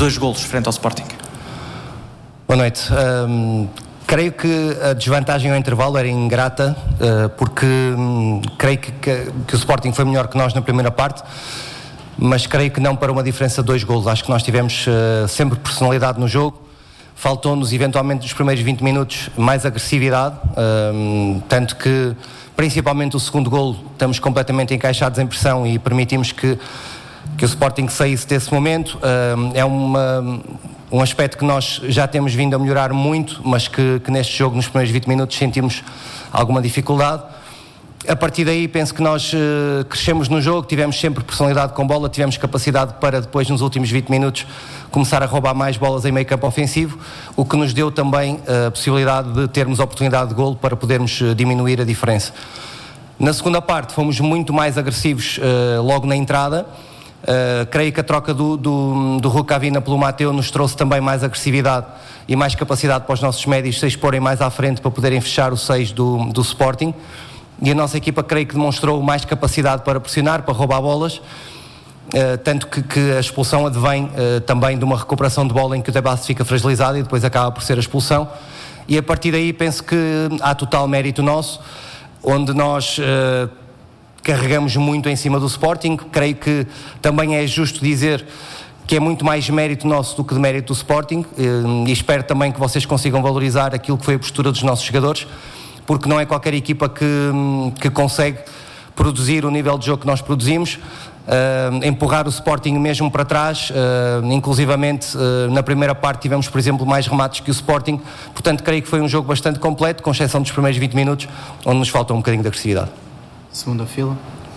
2 golos frente ao Sporting? Boa noite. Creio que a desvantagem ao intervalo era ingrata, porque creio que o Sporting foi melhor que nós na primeira parte, mas creio que não para uma diferença de 2 golos. Acho que nós tivemos sempre personalidade no jogo. Faltou-nos eventualmente nos primeiros 20 minutos mais agressividade, tanto que principalmente o segundo golo estamos completamente encaixados em pressão e permitimos que o Sporting saísse desse momento. É um aspecto que nós já temos vindo a melhorar muito, mas que neste jogo, nos primeiros 20 minutos, sentimos alguma dificuldade. A partir daí penso que nós crescemos no jogo, tivemos sempre personalidade com bola, tivemos capacidade para depois, nos últimos 20 minutos, começar a roubar mais bolas em meio campo ofensivo, o que nos deu também a possibilidade de termos oportunidade de golo para podermos diminuir a diferença. Na segunda parte fomos muito mais agressivos logo na entrada. Creio que a troca do Rukavina pelo Mateu nos trouxe também mais agressividade e mais capacidade para os nossos médios se exporem mais à frente para poderem fechar o 6 do Sporting. E a nossa equipa creio que demonstrou mais capacidade para pressionar, para roubar bolas, tanto que a expulsão advém também de uma recuperação de bola em que o Tebas fica fragilizado e depois acaba por ser a expulsão. E a partir daí penso que há total mérito nosso, onde nós carregamos muito em cima do Sporting. Creio que também é justo dizer que é muito mais mérito nosso do que de mérito do Sporting, e espero também que vocês consigam valorizar aquilo que foi a postura dos nossos jogadores, porque não é qualquer equipa que consegue produzir o nível de jogo que nós produzimos, empurrar o Sporting mesmo para trás, inclusivamente na primeira parte tivemos, por exemplo, mais remates que o Sporting. Portanto, creio que foi um jogo bastante completo, com exceção dos primeiros 20 minutos, onde nos falta um bocadinho de agressividade. Segunda fila.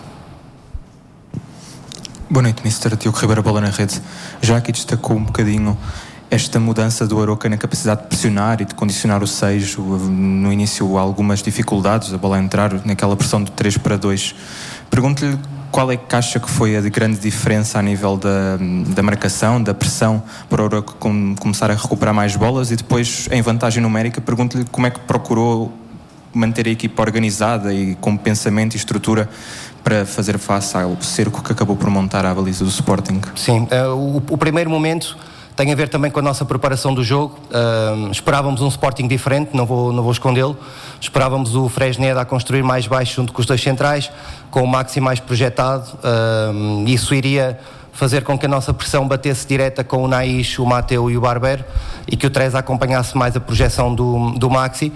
Boa noite, Mr. Diogo Ribeiro, bola na rede. Já aqui destacou um bocadinho esta mudança do Aroca na capacidade de pressionar e de condicionar o 6. No início algumas dificuldades, a bola a entrar naquela pressão de 3-2. Pergunto-lhe qual é que acha que foi a grande diferença a nível da marcação, da pressão, para o Aroca começar a recuperar mais bolas, e depois em vantagem numérica pergunto-lhe como é que procurou manter a equipa organizada e com pensamento e estrutura para fazer face ao cerco que acabou por montar à baliza do Sporting. Sim, o primeiro momento tem a ver também com a nossa preparação do jogo. Esperávamos um Sporting diferente, não vou escondê-lo. Esperávamos o Fresneda a construir mais baixo junto com os dois centrais, com o Maxi mais projetado. Isso iria fazer com que a nossa pressão batesse direta com o Naís, o Mateu e o Barbeiro, e que o Teresa acompanhasse mais a projeção do Maxi.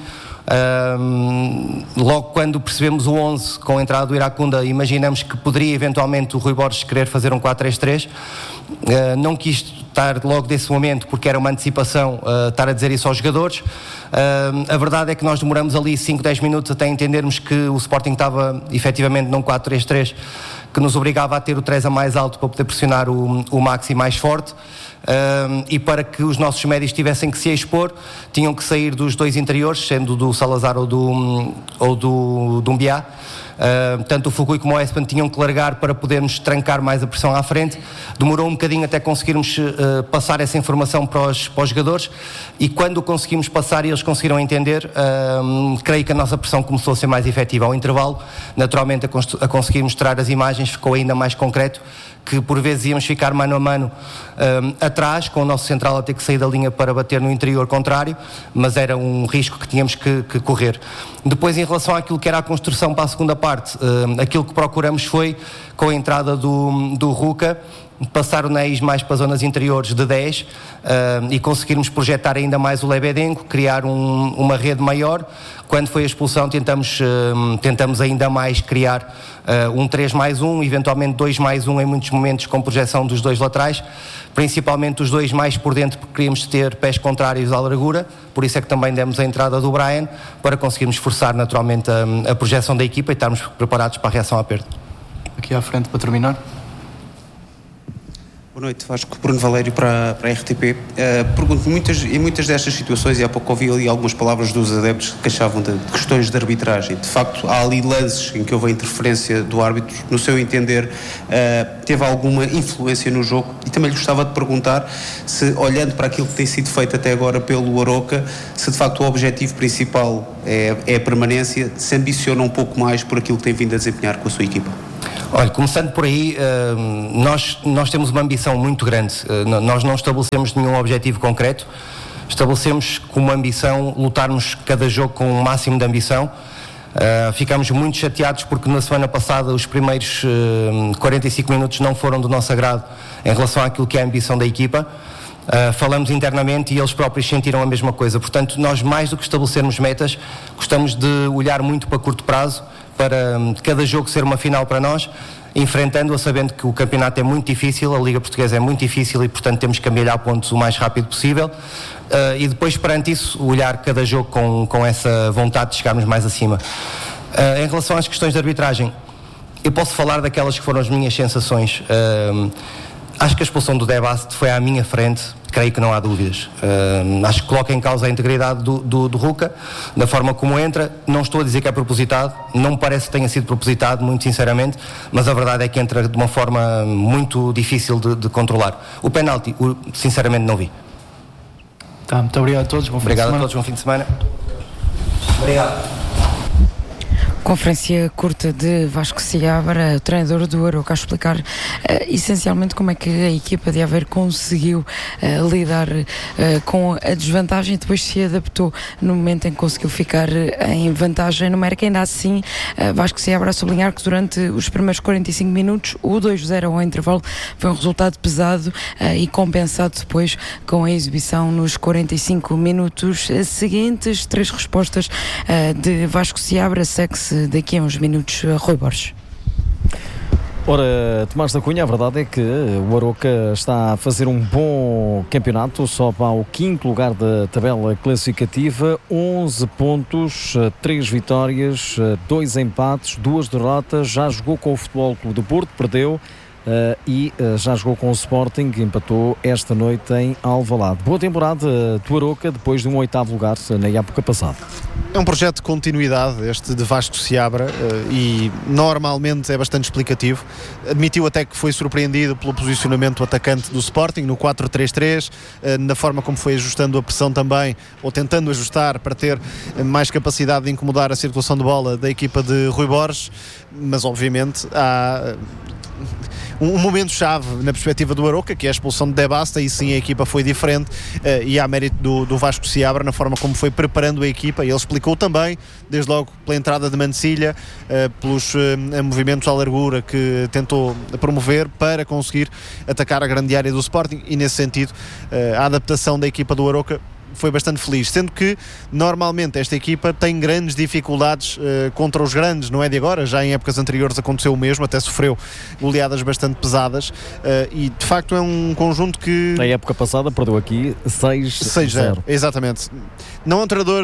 Logo quando percebemos o 11 com a entrada do Iracunda, imaginamos que poderia eventualmente o Rui Borges querer fazer um 4-3-3. Não quis estar logo desse momento, porque era uma antecipação, estar a dizer isso aos jogadores. A verdade é que nós demoramos ali 5-10 minutos até entendermos que o Sporting estava efetivamente num 4-3-3, que nos obrigava a ter o Teresa mais alto para poder pressionar o Maxi mais forte. E para que os nossos médios tivessem que se expor, tinham que sair dos dois interiores, sendo do Salazar ou do Dumbiá. Tanto o Fugui como o Espan tinham que largar para podermos trancar mais a pressão à frente. Demorou um bocadinho até conseguirmos passar essa informação para os jogadores, e quando o conseguimos passar e eles conseguiram entender, creio que a nossa pressão começou a ser mais efetiva. Ao intervalo, naturalmente, a conseguir mostrar as imagens, ficou ainda mais concreto, que por vezes íamos ficar mano a mano atrás, com o nosso central a ter que sair da linha para bater no interior contrário, mas era um risco que tínhamos que correr. Depois, em relação àquilo que era a construção para a segunda parte, aquilo que procuramos foi, com a entrada do Ruka, passar o Neis mais para as zonas interiores de 10, e conseguirmos projetar ainda mais o Lebedenko, criar uma rede maior. Quando foi a expulsão tentamos ainda mais criar um 3+1, eventualmente 2+1 em muitos momentos, com projeção dos dois laterais, principalmente os dois mais por dentro, porque queríamos ter pés contrários à largura. Por isso é que também demos a entrada do Brian, para conseguirmos forçar naturalmente a projeção da equipa e estarmos preparados para a reação à perda. Aqui à frente, para terminar. Boa noite, Vasco. Bruno Valério para a RTP. Pergunto, em muitas destas situações, e há pouco ouvi ali algumas palavras dos adeptos que queixavam de questões de arbitragem. De facto, há ali lances em que houve a interferência do árbitro. No seu entender, teve alguma influência no jogo? E também lhe gostava de perguntar se, olhando para aquilo que tem sido feito até agora pelo Aroca, se de facto o objetivo principal é a permanência, se ambiciona um pouco mais por aquilo que tem vindo a desempenhar com a sua equipa. Olha, começando por aí, nós temos uma ambição muito grande. Nós não estabelecemos nenhum objetivo concreto. Estabelecemos como ambição lutarmos cada jogo com o máximo de ambição. Ficámos muito chateados porque na semana passada os primeiros 45 minutos não foram do nosso agrado em relação àquilo que é a ambição da equipa. Falamos internamente e eles próprios sentiram a mesma coisa. Portanto, nós, mais do que estabelecermos metas, gostamos de olhar muito para curto prazo, para cada jogo ser uma final para nós, enfrentando-a sabendo que o campeonato é muito difícil, a Liga Portuguesa é muito difícil e, portanto, temos que amelhar pontos o mais rápido possível. E depois, perante isso, olhar cada jogo com essa vontade de chegarmos mais acima. Em relação às questões de arbitragem, eu posso falar daquelas que foram as minhas sensações. Acho que a expulsão do Debast foi à minha frente, creio que não há dúvidas. Acho que coloca em causa a integridade do Ruka, da forma como entra. Não estou a dizer que é propositado, não me parece que tenha sido propositado, muito sinceramente, mas a verdade é que entra de uma forma muito difícil de controlar. O penalti, sinceramente, não vi. Tá, muito obrigado a todos, bom fim de semana. Obrigado a todos, bom fim de semana. Obrigado. Conferência curta de Vasco Seabra, o treinador do Arouca, a explicar essencialmente como é que a equipa de Aveiro conseguiu lidar com a desvantagem e depois se adaptou no momento em que conseguiu ficar em vantagem numérica. Ainda assim, Vasco Seabra a sublinhar que durante os primeiros 45 minutos o 2-0 ao intervalo foi um resultado pesado e compensado depois com a exibição nos 45 minutos seguintes. 3 respostas de Vasco Seabra. Segue-se daqui a uns minutos Rui Borges. Ora, Tomás da Cunha, a verdade é que o Arouca está a fazer um bom campeonato, sobe ao 5º lugar da tabela classificativa, 11 pontos, 3 vitórias, 2 empates, 2 derrotas, já jogou com o Futebol Clube do Porto, perdeu, e já jogou com o Sporting, que empatou esta noite em Alvalade. Boa temporada do Arouca, depois de um 8º lugar na época passada. É um projeto de continuidade, este de Vasco Seabra, e normalmente é bastante explicativo. Admitiu até que foi surpreendido pelo posicionamento do atacante do Sporting, no 4-3-3, na forma como foi ajustando a pressão também, ou tentando ajustar para ter mais capacidade de incomodar a circulação de bola da equipa de Rui Borges, mas obviamente há um momento-chave na perspectiva do Arouca, que é a expulsão de Debasta, e sim a equipa foi diferente, e há mérito do Vasco Seabra na forma como foi preparando a equipa, e ele explicou também, desde logo pela entrada de Mancilha, pelos movimentos à largura que tentou promover para conseguir atacar a grande área do Sporting, e nesse sentido a adaptação da equipa do Arouca foi bastante feliz, sendo que normalmente esta equipa tem grandes dificuldades contra os grandes, não é de agora, já em épocas anteriores aconteceu o mesmo, até sofreu goleadas bastante pesadas, e de facto é um conjunto que... Na época passada perdeu aqui 6-0. Exatamente. Não é um treinador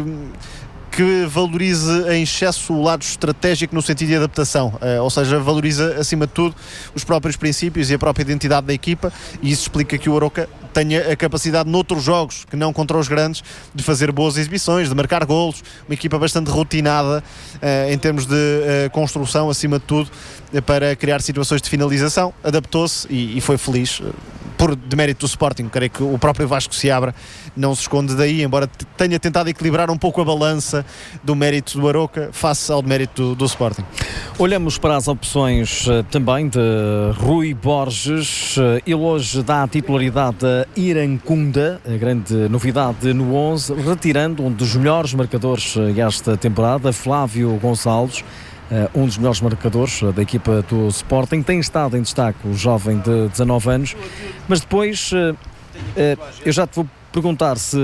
que valorize em excesso o lado estratégico no sentido de adaptação, ou seja, valoriza acima de tudo os próprios princípios e a própria identidade da equipa, e isso explica que o Arouca tenha a capacidade noutros jogos, que não contra os grandes, de fazer boas exibições, de marcar golos, uma equipa bastante rotinada em termos de construção, acima de tudo, para criar situações de finalização. Adaptou-se e foi feliz, por demérito do Sporting. Creio que o próprio Vasco Seabra não se esconde daí, embora tenha tentado equilibrar um pouco a balança do mérito do Arouca face ao mérito do Sporting. Olhamos para as opções também de Rui Borges. Ele hoje dá a titularidade a Irancunda, a grande novidade no 11, retirando um dos melhores marcadores esta temporada, Flávio Gonçalves, um dos melhores marcadores da equipa do Sporting. Tem estado em destaque o jovem de 19 anos, mas depois eu já te vou perguntar se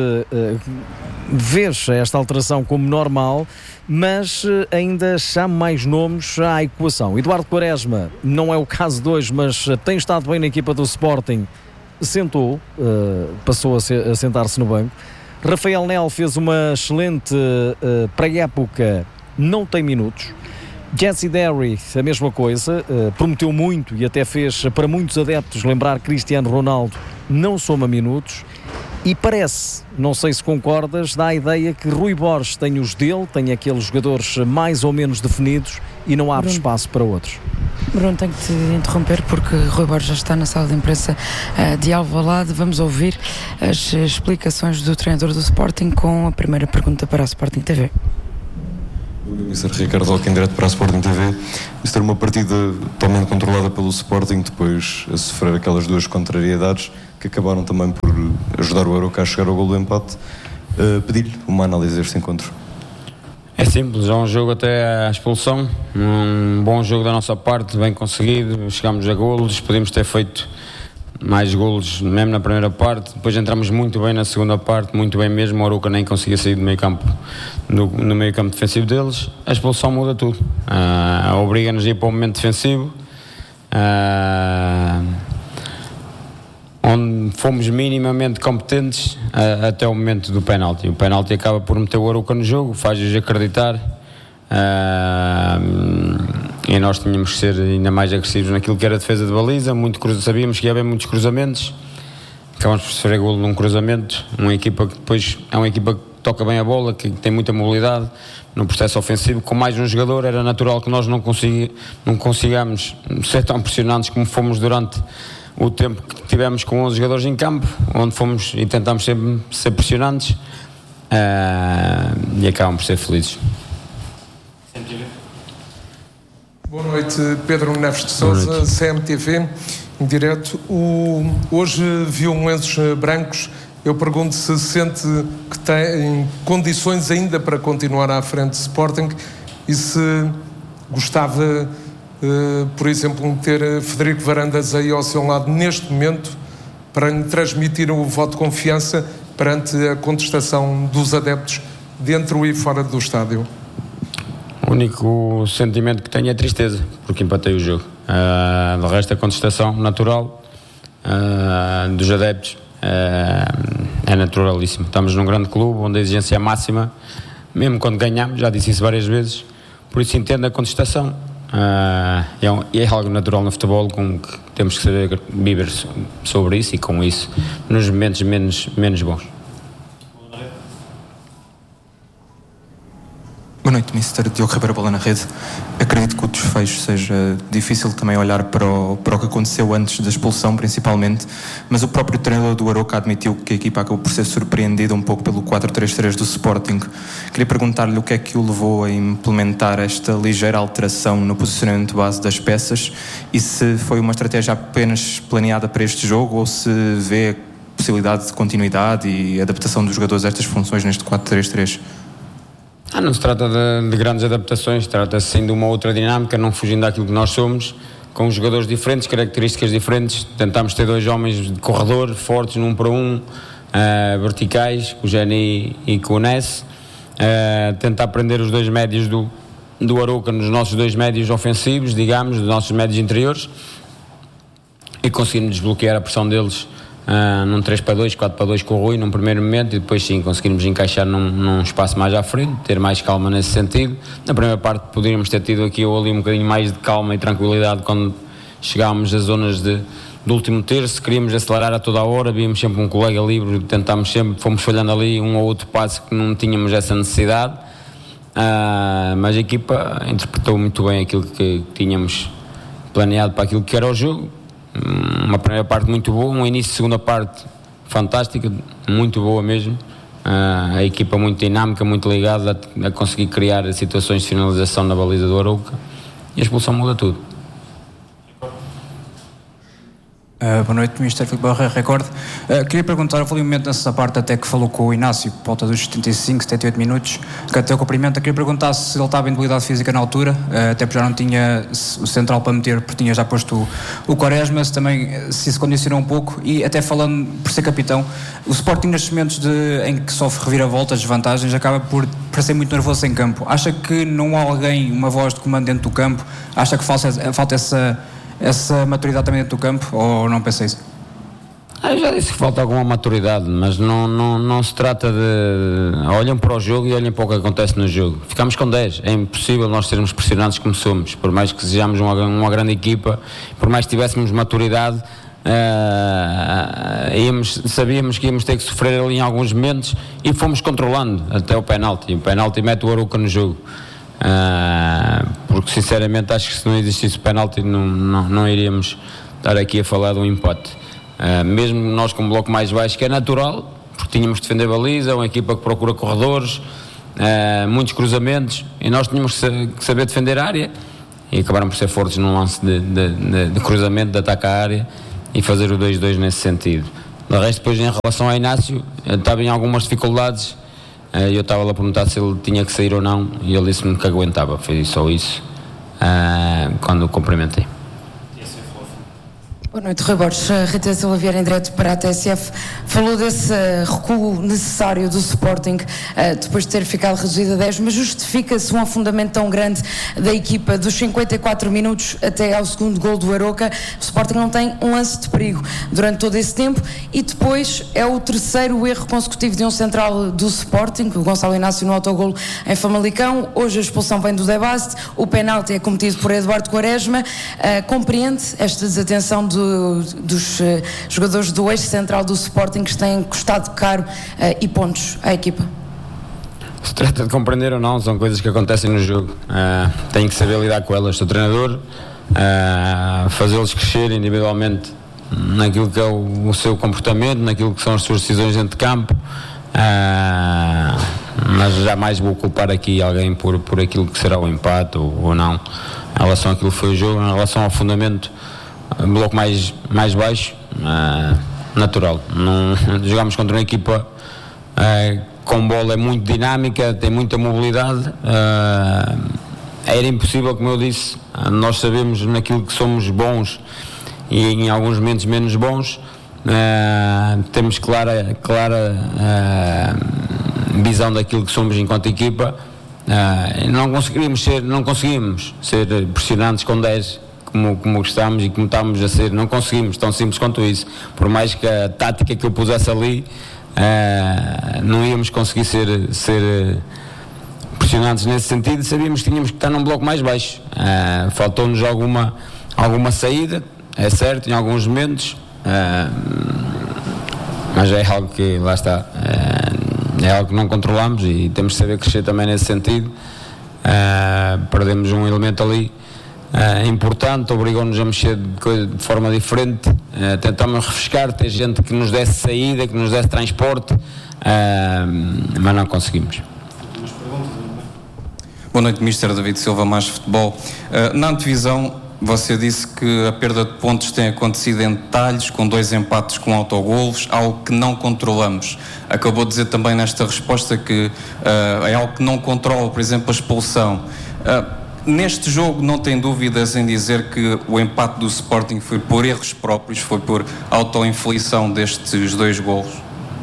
vês esta alteração como normal, mas ainda chamo mais nomes à equação. Eduardo Quaresma não é o caso de hoje, mas tem estado bem na equipa do Sporting, sentou, passou a sentar-se no banco. Rafael Nel fez uma excelente pré-época, não tem minutos. Jesse Derry, a mesma coisa, prometeu muito e até fez para muitos adeptos lembrar Cristiano Ronaldo, não soma minutos. E parece, não sei se concordas, dá a ideia que Rui Borges tem os dele, tem aqueles jogadores mais ou menos definidos e não abre espaço para outros. Bruno, tenho que te interromper porque Rui Borges já está na sala de imprensa de Alvalade. Vamos ouvir as explicações do treinador do Sporting com a primeira pergunta para a Sporting TV. Mr. Ricardo Roque em direto para a Sporting TV. Isto era uma partida totalmente controlada pelo Sporting, depois a sofrer aquelas duas contrariedades que acabaram também por ajudar o Arouca a chegar ao gol do empate. Pedir-lhe uma análise deste encontro. É simples, é um jogo até à expulsão, um bom jogo da nossa parte, bem conseguido, chegámos a golos, podíamos ter feito mais golos mesmo na primeira parte, depois entramos muito bem na segunda parte, muito bem mesmo, o Arouca nem conseguia sair do meio campo, no meio campo defensivo deles. A expulsão muda tudo, obriga-nos a ir para o momento defensivo, onde fomos minimamente competentes até o momento do penalti. O penalti acaba por meter o Arouca no jogo, faz-os acreditar, e nós tínhamos que ser ainda mais agressivos naquilo que era a defesa de baliza. Sabíamos que ia haver muitos cruzamentos, acabamos por sofrer golo num cruzamento. Uma equipa que depois é uma equipa que toca bem a bola, que tem muita mobilidade no processo ofensivo. Com mais um jogador era natural que nós não consigamos ser tão pressionantes como fomos durante o tempo que tivemos com 11 jogadores em campo, onde fomos e tentámos sempre ser pressionantes, e acabam por ser felizes. Boa noite, Pedro Neves de Sousa, CMTV, em direto. Hoje viu um lenços brancos. Eu pergunto se sente que tem condições ainda para continuar à frente de Sporting e se gostava, por exemplo, de ter Frederico Varandas aí ao seu lado neste momento para lhe transmitir o voto de confiança perante a contestação dos adeptos dentro e fora do estádio. O único sentimento que tenho é tristeza, porque empatei o jogo. Do resto, a contestação natural dos adeptos é naturalíssimo. Estamos num grande clube onde a exigência é máxima, mesmo quando ganhamos, já disse isso várias vezes, por isso entendo a contestação. É algo natural no futebol, com que temos que saber viver sobre isso e com isso nos momentos menos bons. Boa noite, Mr. Diogo Ribeiro, Bola na Rede. Acredito que o desfecho seja difícil também olhar para o que aconteceu antes da expulsão, principalmente, mas o próprio treinador do Arouca admitiu que a equipa acabou por ser surpreendida um pouco pelo 4-3-3 do Sporting. Queria perguntar-lhe o que é que o levou a implementar esta ligeira alteração no posicionamento base das peças e se foi uma estratégia apenas planeada para este jogo ou se vê possibilidade de continuidade e adaptação dos jogadores a estas funções neste 4-3-3. Não se trata de grandes adaptações, trata-se sim de uma outra dinâmica, não fugindo daquilo que nós somos, com jogadores diferentes, características diferentes. Tentámos ter dois homens de corredor, fortes, num para um, verticais, com o Geni e com o Ness, tentar prender os dois médios do Arouca nos nossos dois médios ofensivos, digamos, dos nossos médios interiores, e conseguirmos desbloquear a pressão deles num 3-2, 4-2 com o Rui num primeiro momento, e depois sim conseguirmos encaixar num espaço mais à frente, ter mais calma nesse sentido. Na primeira parte poderíamos ter tido aqui ou ali um bocadinho mais de calma e tranquilidade quando chegámos às zonas do último terço, queríamos acelerar a toda a hora, víamos sempre um colega livre, tentámos sempre, fomos falhando ali um ou outro passo que não tínhamos essa necessidade, mas a equipa interpretou muito bem aquilo que tínhamos planeado para aquilo que era o jogo. Uma primeira parte muito boa, um início de segunda parte fantástica, muito boa mesmo. A equipa muito dinâmica, muito ligada a conseguir criar situações de finalização na baliza do Arouca, e a expulsão muda tudo. Boa noite, Mr. Filipe Barra, Record. Queria perguntar, houve um momento nessa parte até que falou com o Inácio, por volta dos 75, 78 minutos, que até o cumprimento, queria perguntar se ele estava em debilidade física na altura, até porque já não tinha o central para meter, porque tinha já posto o Quaresma, se também se condicionou um pouco, e até falando por ser capitão, o Sporting nestes momentos em que sofre reviravoltas, desvantagens, acaba por ser muito nervoso em campo. Acha que não há alguém, uma voz de comando dentro do campo? Acha que falta essa maturidade também dentro do campo, ou não pensa isso? Eu já disse que falta alguma maturidade, mas não se trata de... Olhem para o jogo e olhem para o que acontece no jogo. Ficamos com 10, é impossível nós sermos pressionados como somos, por mais que sejamos uma grande equipa, por mais que tivéssemos maturidade, sabíamos que íamos ter que sofrer ali em alguns momentos, e fomos controlando até o penalti. O penalti mete o Arouca no jogo. Porque sinceramente acho que se não existisse o penalti não iríamos estar aqui a falar de um empate, mesmo nós com um bloco mais baixo, que é natural, porque tínhamos de defender a baliza, uma equipa que procura corredores, muitos cruzamentos, e nós tínhamos que saber defender a área, e acabaram por ser fortes num lance de cruzamento, de ataque à área, e fazer o 2-2 nesse sentido. De resto, depois, em relação ao Inácio, estava em algumas dificuldades, eu estava lá a perguntar se ele tinha que sair ou não, e ele disse-me que aguentava. Foi só isso quando o cumprimentei. Boa noite, Rui Borges. Rita Silva Vieira, em direto para a TSF. Falou desse recuo necessário do Sporting depois de ter ficado reduzido a 10, mas justifica-se um afundamento tão grande da equipa dos 54 minutos até ao segundo gol do Aroca? O Sporting não tem um lance de perigo durante todo esse tempo, e depois é o terceiro erro consecutivo de um central do Sporting, o Gonçalo Inácio no autogolo em Famalicão. Hoje a expulsão vem do Debaste, o penalti é cometido por Eduardo Quaresma. Compreende esta desatenção dos jogadores do eixo central do Sporting, que têm custado caro e pontos à equipa? Se trata de compreender ou não, são coisas que acontecem no jogo. Tenho que saber lidar com elas. Sou treinador, fazê-los crescer individualmente naquilo que é o seu comportamento, naquilo que são as suas decisões dentro de campo, mas jamais vou culpar aqui alguém por aquilo que será o empate ou não. Em relação àquilo que foi o jogo, em relação ao fundamento, bloco mais baixo, natural. Jogámos contra uma equipa com bola muito dinâmica, tem muita mobilidade. Era impossível, como eu disse, nós sabemos naquilo que somos bons e em alguns momentos menos bons. Temos clara visão daquilo que somos enquanto equipa. Não conseguimos ser pressionantes com 10 como gostamos e como estamos a ser. Não conseguimos, tão simples quanto isso. Por mais que a tática que eu pusesse ali, não íamos conseguir ser pressionantes nesse sentido. Sabíamos que tínhamos que estar num bloco mais baixo. Faltou-nos alguma saída, é certo, em alguns momentos, mas é algo que, lá está, é algo que não controlamos e temos de saber crescer também nesse sentido. Perdemos um elemento ali importante, obrigou-nos a mexer de forma diferente, tentamos refrescar, ter gente que nos desse saída, que nos desse transporte, mas não conseguimos. Boa noite, Mr. David Silva, Mais Futebol. Na antevisão, você disse que a perda de pontos tem acontecido em detalhes, com 2 empates com autogolos, algo que não controlamos. Acabou de dizer também nesta resposta que é algo que não controla, por exemplo, a expulsão. Neste jogo não tem dúvidas em dizer que o empate do Sporting foi por erros próprios, foi por autoinflição destes 2 golos?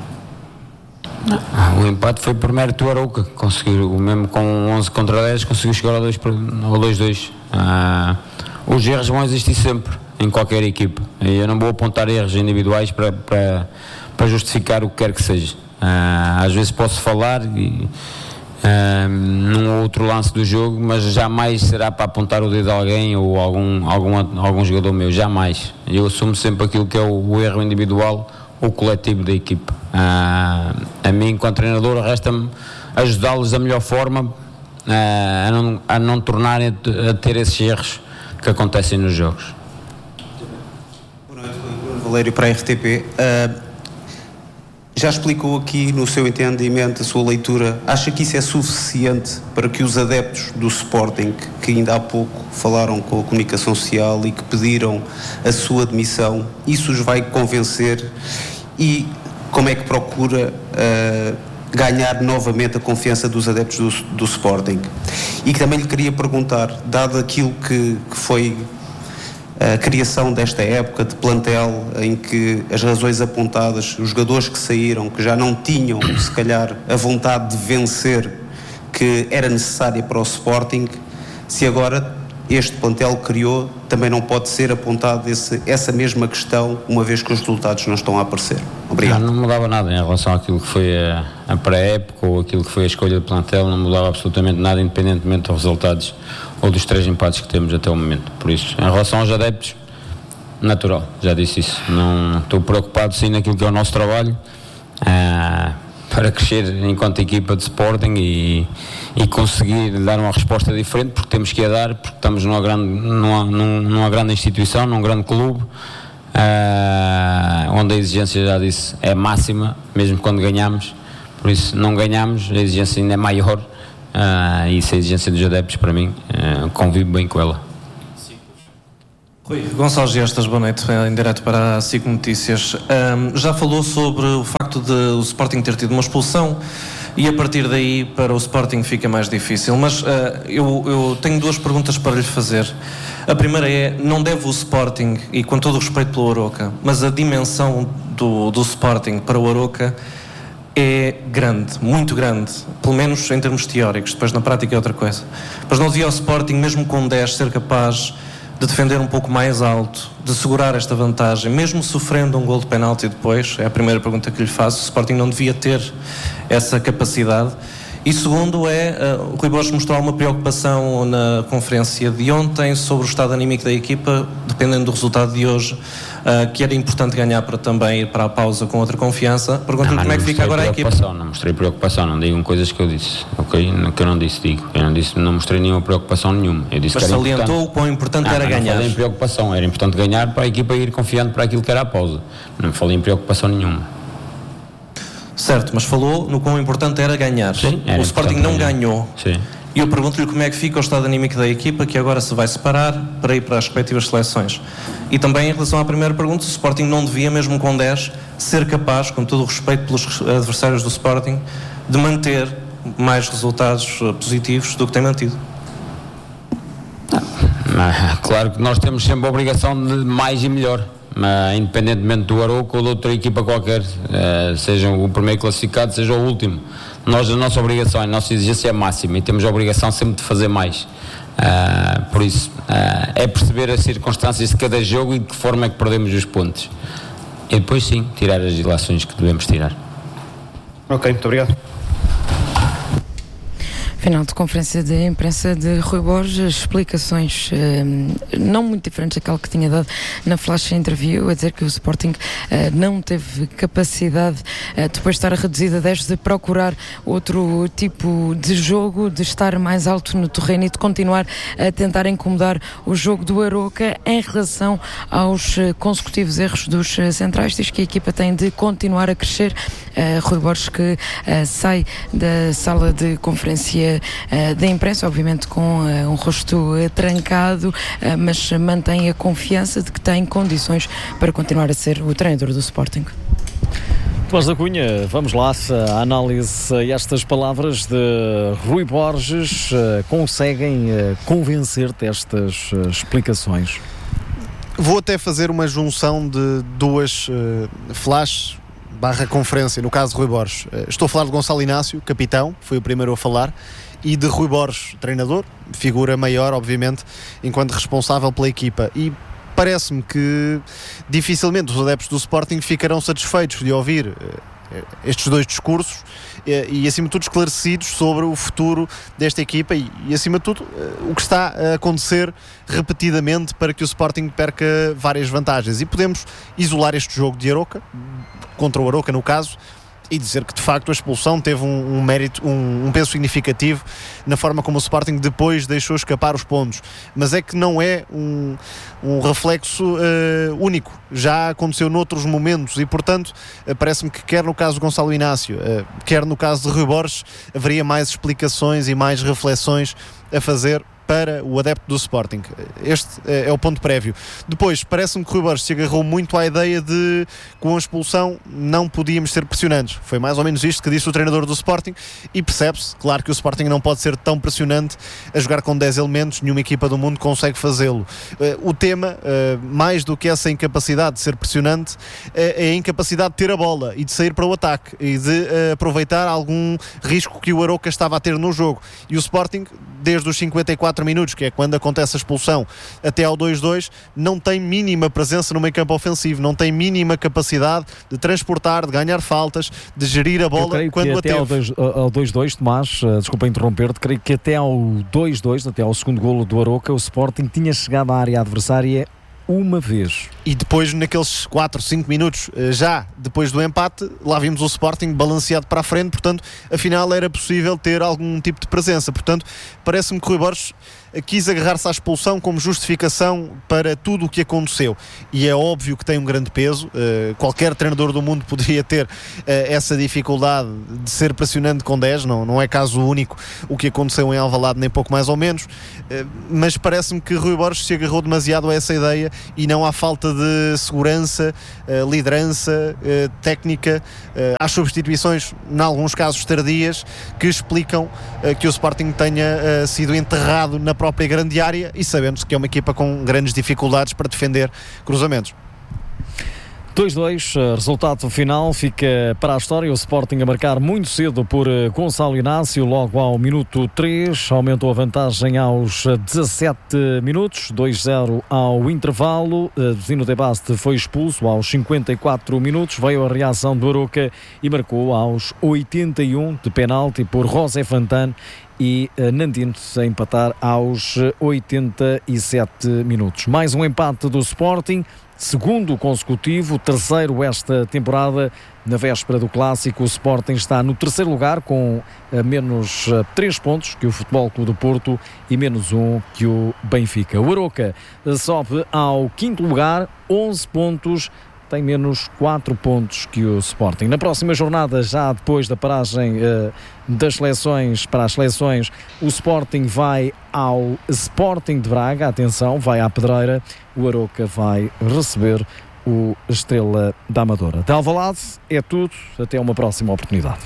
O empate foi por mérito do Arouca, conseguiu, mesmo com 11 contra 10, conseguiu chegar ao 2-2. Os erros vão existir sempre, em qualquer equipa, e eu não vou apontar erros individuais para justificar o que quer que seja. Às vezes posso falar num outro lance do jogo, mas jamais será para apontar o dedo a alguém ou algum jogador meu, jamais. Eu assumo sempre aquilo que é o erro individual ou coletivo da equipa. A mim, enquanto treinador, resta-me ajudá-los da melhor forma a não tornarem a ter esses erros que acontecem nos jogos. Boa noite, Valério para a RTP. Já explicou aqui no seu entendimento, a sua leitura, acha que isso é suficiente para que os adeptos do Sporting, que ainda há pouco falaram com a comunicação social e que pediram a sua demissão, isso os vai convencer? E como é que procura ganhar novamente a confiança dos adeptos do Sporting? E que também lhe queria perguntar, dado aquilo que foi a criação desta época de plantel, em que as razões apontadas, os jogadores que saíram, que já não tinham, se calhar, a vontade de vencer que era necessária para o Sporting, se agora este plantel criou, também não pode ser apontado essa mesma questão, uma vez que os resultados não estão a aparecer? Obrigado. Não mudava nada em relação àquilo que foi a pré-época ou aquilo que foi a escolha de plantel, não mudava absolutamente nada, independentemente dos resultados ou dos 3 empates que temos até o momento. Por isso, em relação aos adeptos, natural, já disse isso. Não estou preocupado sim naquilo que é o nosso trabalho para crescer enquanto equipa de Sporting e conseguir dar uma resposta diferente, porque temos que a dar, porque estamos numa grande instituição, num grande clube, onde a exigência, já disse, é máxima, mesmo quando ganhamos, por isso não ganhamos, a exigência ainda é maior, e essa exigência dos adeptos, para mim, convivo bem com ela. Rui, Gonçalo Gestas, boa noite, em direto para a SIC Notícias. Já falou sobre o facto de o Sporting ter tido uma expulsão e a partir daí para o Sporting fica mais difícil, mas eu tenho duas perguntas para lhe fazer. A primeira é, não deve o Sporting, e com todo o respeito pelo Arouca, mas a dimensão do Sporting para o Arouca é grande, muito grande, pelo menos em termos teóricos, depois na prática é outra coisa. Mas não devia o Sporting, mesmo com 10, ser capaz de defender um pouco mais alto, de segurar esta vantagem, mesmo sofrendo um gol de penalti depois? É a primeira pergunta que lhe faço. O Sporting não devia ter essa capacidade. E segundo o Rui Borges mostrou uma preocupação na conferência de ontem sobre o estado anímico da equipa, dependendo do resultado de hoje, que era importante ganhar para também ir para a pausa com outra confiança. Pergunto-lhe como é que fica agora a equipa. Não mostrei preocupação, não digam coisas que eu disse, ok? Que eu não disse, digo. Não mostrei nenhuma preocupação nenhuma. Eu disse, mas que era salientou o quão importante era ganhar. Não falei em preocupação, era importante ganhar para a equipa ir confiando para aquilo que era a pausa. Não falei em preocupação nenhuma. Certo, mas falou no quão importante era ganhar. Sim, o Sporting não ganhou. Sim. E eu pergunto-lhe como é que fica o estado anímico da equipa, que agora se vai separar para ir para as respectivas seleções. E também em relação à primeira pergunta, o Sporting não devia, mesmo com 10, ser capaz, com todo o respeito pelos adversários do Sporting, de manter mais resultados positivos do que tem mantido. Claro que nós temos sempre a obrigação de mais e melhor. Independentemente do Arouca ou de outra equipa qualquer, seja o primeiro classificado, seja o último, a nossa obrigação, a nossa exigência é máxima e temos a obrigação sempre de fazer mais. Por isso é perceber as circunstâncias de cada jogo e de que forma é que perdemos os pontos e depois sim tirar as ilações que devemos tirar. Ok, muito obrigado. Final de conferência de imprensa de Rui Borges, explicações não muito diferentes daquela que tinha dado na flash interview, a dizer que o Sporting não teve capacidade, depois de estar reduzido a 10, de procurar outro tipo de jogo, de estar mais alto no terreno e de continuar a tentar incomodar o jogo do Arouca. Em relação aos consecutivos erros dos centrais, diz que a equipa tem de continuar a crescer. Rui Borges, que sai da sala de conferência da imprensa, obviamente com um rosto trancado, mas mantém a confiança de que tem condições para continuar a ser o treinador do Sporting. Tomás da Cunha, vamos lá, a análise a estas palavras de Rui Borges conseguem convencer-te estas explicações? Vou até fazer uma junção de duas flash / conferência, no caso de Rui Borges. Estou a falar de Gonçalo Inácio, capitão, foi o primeiro a falar, e de Rui Borges, treinador, figura maior, obviamente, enquanto responsável pela equipa. E parece-me que dificilmente os adeptos do Sporting ficarão satisfeitos de ouvir estes dois discursos e acima de tudo esclarecidos sobre o futuro desta equipa e acima de tudo o que está a acontecer repetidamente para que o Sporting perca várias vantagens. E podemos isolar este jogo de Arouca, contra o Arouca no caso, e dizer que de facto a expulsão teve um mérito, um peso significativo na forma como o Sporting depois deixou escapar os pontos, mas é que não é um reflexo único, já aconteceu noutros momentos e portanto parece-me que quer no caso de Gonçalo Inácio, quer no caso de Rui Borges, haveria mais explicações e mais reflexões a fazer para o adepto do Sporting. Este é o ponto prévio. Depois, parece-me que Rui Borges se agarrou muito à ideia de, com a expulsão, não podíamos ser pressionantes. Foi mais ou menos isto que disse o treinador do Sporting e percebe-se, claro, que o Sporting não pode ser tão pressionante a jogar com 10 elementos, nenhuma equipa do mundo consegue fazê-lo. O tema, mais do que essa incapacidade de ser pressionante, é a incapacidade de ter a bola e de sair para o ataque e de aproveitar algum risco que o Arouca estava a ter no jogo. E o Sporting, desde os 54 minutos, que é quando acontece a expulsão, até ao 2-2, não tem mínima presença no meio campo ofensivo, não tem mínima capacidade de transportar, de ganhar faltas, de gerir a bola quando a teve. Ao 2-2, Tomás, desculpa interromper-te, creio que até ao 2-2, até ao segundo golo do Arouca, o Sporting tinha chegado à área adversária uma vez. E depois, naqueles 4, 5 minutos, já depois do empate, lá vimos o Sporting balanceado para a frente, portanto, afinal era possível ter algum tipo de presença. Portanto, parece-me que Rui Borges quis agarrar-se à expulsão como justificação para tudo o que aconteceu, e é óbvio que tem um grande peso. Qualquer treinador do mundo poderia ter essa dificuldade de ser pressionante com 10, não é caso único o que aconteceu em Alvalade, nem pouco mais ou menos, mas parece-me que Rui Borges se agarrou demasiado a essa ideia e não à falta de segurança, liderança, técnica, às substituições, em alguns casos tardias, que explicam que o Sporting tenha sido enterrado na própria grande área, e sabendo-se que é uma equipa com grandes dificuldades para defender cruzamentos. 2-2, resultado final fica para a história. O Sporting a marcar muito cedo por Gonçalo Inácio, logo ao minuto 3, aumentou a vantagem aos 17 minutos, 2-0 ao intervalo. Zino de Baste foi expulso aos 54 minutos, veio a reação do Aroca e marcou aos 81 de penalti por José Fantano, e Nandino a empatar aos 87 minutos. Mais um empate do Sporting, segundo consecutivo, terceiro esta temporada. Na véspera do Clássico, o Sporting está no terceiro lugar com menos 3 pontos que o Futebol Clube do Porto e menos 1 que o Benfica. O Aroca sobe ao quinto lugar, 11 pontos, tem menos 4 pontos que o Sporting. Na próxima jornada, já depois da paragem das seleções para as seleções, o Sporting vai ao Sporting de Braga, atenção, vai à Pedreira. O Aroca vai receber o Estrela da Amadora. De Alvalade é tudo, até uma próxima oportunidade.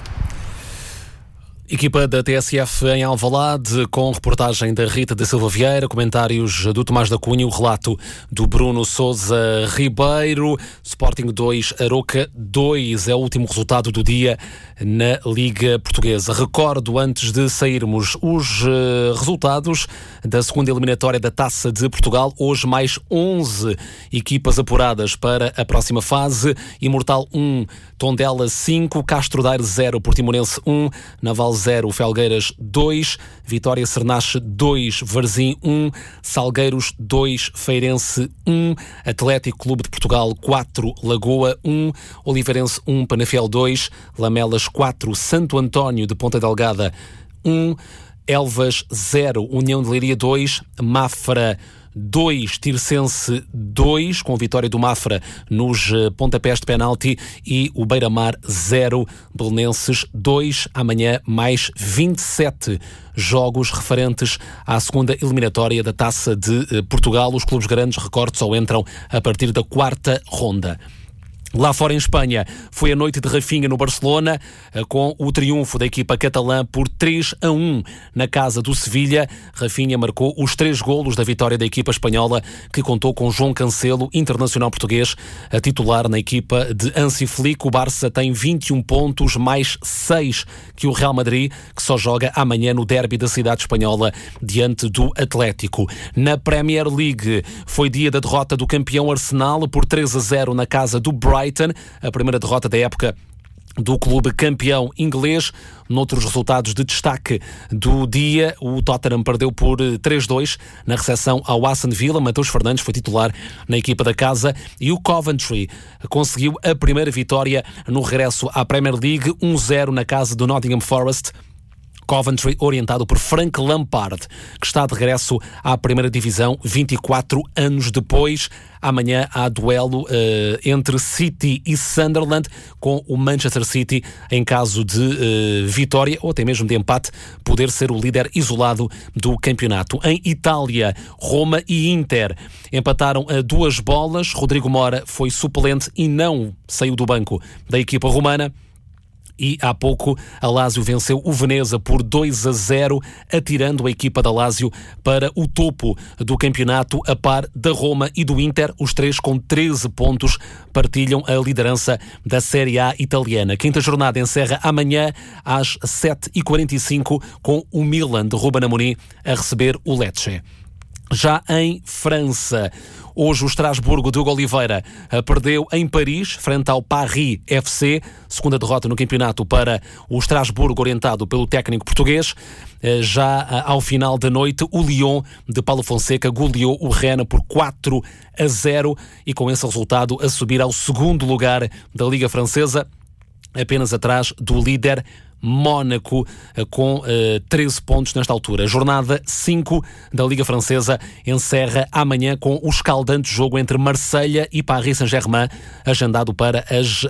Equipa da TSF em Alvalade, com reportagem da Rita da Silva Vieira, comentários do Tomás da Cunha, o relato do Bruno Sousa Ribeiro. Sporting 2, Aroca 2 é o último resultado do dia na Liga Portuguesa. Recordo, antes de sairmos, os resultados da segunda eliminatória da Taça de Portugal. Hoje mais 11 equipas apuradas para a próxima fase. Imortal 1, Tondela 5, Castro Daire 0, Portimonense 1, Naval 0, Felgueiras 2, Vitória Cernache 2, Varzim 1, Salgueiros 2, Feirense 1, Atlético Clube de Portugal 4, Lagoa 1, Oliveirense 1, Penafiel 2, Lamelas 4, Santo António de Ponta Delgada 1, Elvas 0, União de Leiria 2, Mafra 2, Tirsense 2, com a vitória do Mafra nos pontapés de penalti, e o Beira-Mar 0, Belenenses 2. Amanhã mais 27 jogos referentes à segunda eliminatória da Taça de Portugal. Os clubes grandes, recordo, só entram a partir da quarta ronda. Lá fora em Espanha, foi a noite de Rafinha no Barcelona, com o triunfo da equipa catalã por 3-1 na casa do Sevilha. Rafinha marcou os 3 golos da vitória da equipa espanhola, que contou com João Cancelo, internacional português, a titular na equipa de Hansi Flick. O Barça tem 21 pontos, mais 6 que o Real Madrid, que só joga amanhã no derby da cidade espanhola, diante do Atlético. Na Premier League, foi dia da derrota do campeão Arsenal por 3-0 na casa do Brighton, a primeira derrota da época do clube campeão inglês. Noutros resultados de destaque do dia, o Tottenham perdeu por 3-2 na recepção ao Aston Villa. Mateus Fernandes foi titular na equipa da casa, e o Coventry conseguiu a primeira vitória no regresso à Premier League, 1-0 na casa do Nottingham Forest. Coventry orientado por Frank Lampard, que está de regresso à primeira divisão 24 anos depois. Amanhã há duelo entre City e Sunderland, com o Manchester City, em caso de vitória ou até mesmo de empate, poder ser o líder isolado do campeonato. Em Itália, Roma e Inter empataram a 2 bolas. Rodrigo Mora foi suplente e não saiu do banco da equipa romana. E há pouco a Lazio venceu o Veneza por 2-0, atirando a equipa da Lazio para o topo do campeonato, a par da Roma e do Inter. Os 3 com 13 pontos partilham a liderança da Série A italiana. Quinta jornada encerra amanhã às 7h45 com o Milan de Ruben Amorim a receber o Lecce. Já em França, hoje o Estrasburgo de Hugo Oliveira perdeu em Paris, frente ao Paris FC, segunda derrota no campeonato para o Estrasburgo, orientado pelo técnico português. Já ao final da noite, o Lyon de Paulo Fonseca goleou o Rennes por 4-0 e com esse resultado a subir ao segundo lugar da Liga Francesa, apenas atrás do líder Mónaco, com 13 pontos nesta altura. Jornada 5 da Liga Francesa encerra amanhã com o escaldante jogo entre Marselha e Paris Saint-Germain, agendado para as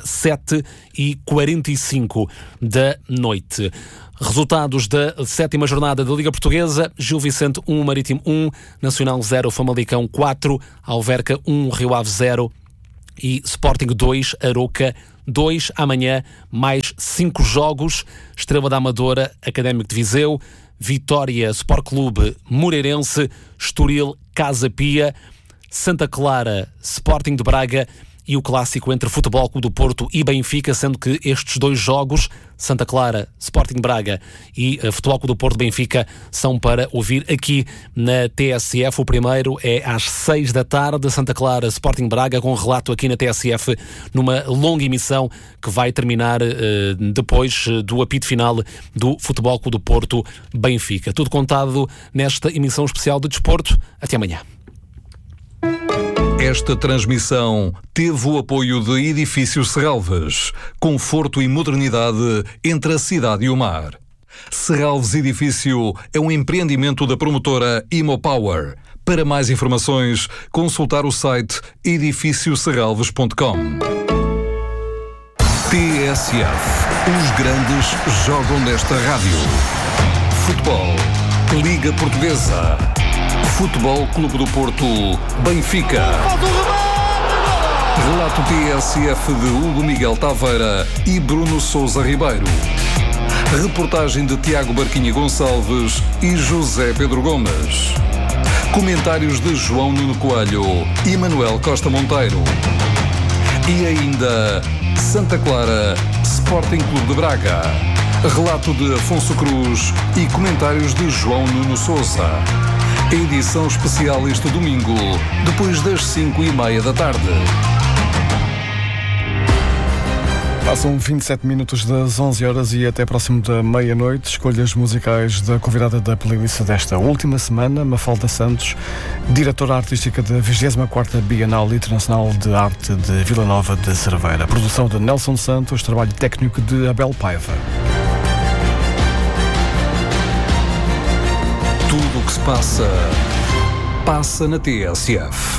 7h45 da noite. Resultados da 7ª jornada da Liga Portuguesa: Gil Vicente 1, Marítimo 1, Nacional 0, Famalicão 4, Alverca 1, Rio Ave 0 e Sporting 2, Aroca 2. Amanhã mais 5 jogos: Estrela da Amadora, Académico de Viseu, Vitória Sport Clube Moreirense, Estoril Casa Pia, Santa Clara Sporting de Braga e o clássico entre Futebol Clube do Porto e Benfica, sendo que estes 2 jogos, Santa Clara, Sporting Braga e Futebol Clube do Porto, Benfica, são para ouvir aqui na TSF. O primeiro é às 6 da tarde, Santa Clara, Sporting Braga, com relato aqui na TSF, numa longa emissão que vai terminar depois do apito final do Futebol Clube do Porto, Benfica. Tudo contado nesta emissão especial de desporto. Até amanhã. Esta transmissão teve o apoio de Edifício Serralves, conforto e modernidade entre a cidade e o mar. Serralves Edifício é um empreendimento da promotora Imopower. Para mais informações, consultar o site edifícioserralves.com. TSF. Os grandes jogam nesta rádio. Futebol. Liga Portuguesa. Futebol Clube do Porto, Benfica. Relato TSF de Hugo Miguel Taveira e Bruno Sousa Ribeiro. Reportagem de Tiago Barquinha Gonçalves e José Pedro Gomes. Comentários de João Nuno Coelho e Manuel Costa Monteiro. E ainda Santa Clara, Sporting Clube de Braga. Relato de Afonso Cruz e comentários de João Nuno Sousa. Edição especial este domingo, depois das 5h30 da tarde. Passam 27 minutos das 11 horas e até próximo da meia-noite. Escolhas musicais da convidada da playlist desta última semana, Mafalda Santos, diretora artística da 24ª Bienal Internacional de Arte de Vila Nova de Cerveira. Produção de Nelson Santos, trabalho técnico de Abel Paiva. Tudo o que se passa, passa na TSF.